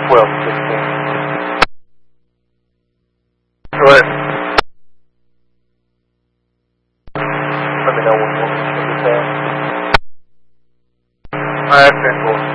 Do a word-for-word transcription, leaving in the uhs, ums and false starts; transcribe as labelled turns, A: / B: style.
A: twelve sixteen. Go ahead. Let me know when you want me to get that. Alright, ten four.